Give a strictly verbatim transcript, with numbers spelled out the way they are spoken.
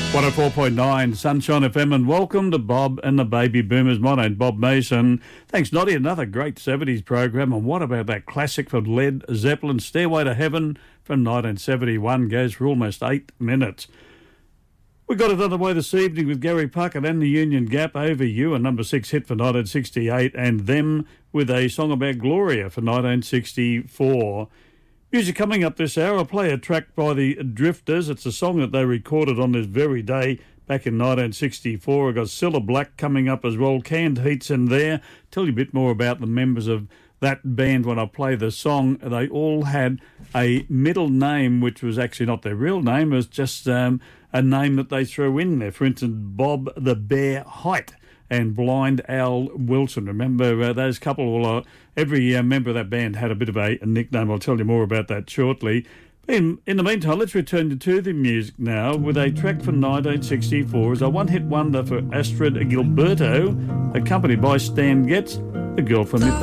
one oh four point nine Sunshine F M, and welcome to Bob and the Baby Boomers. My name's Bob Mason. Thanks, Noddy. Another great seventies program. And what about that classic from Led Zeppelin, Stairway to Heaven from nineteen seventy-one, goes for almost eight minutes. We got it underway this evening with Gary Puckett and the Union Gap, Over You, a number six hit for nineteen sixty-eight, and Them with a song about Gloria for nineteen sixty-four. Music coming up this hour. I'll play a track by the Drifters. It's a song that they recorded on this very day back in nineteen sixty-four. I've got Cilla Black coming up as well. Canned Heat's in there. Tell you a bit more about the members of that band when I play the song. They all had a middle name, which was actually not their real name. It was just um, a name that they threw in there. For instance, Bob the Bear Height and Blind Al Wilson. Remember uh, those couple? Well, uh, every uh, member of that band had a bit of a, a nickname. I'll tell you more about that shortly. In, in the meantime, let's return to the music now with a track from nineteen sixty-four as a one-hit wonder for Astrid Gilberto, accompanied by Stan Getz, The Girl from Ipanema.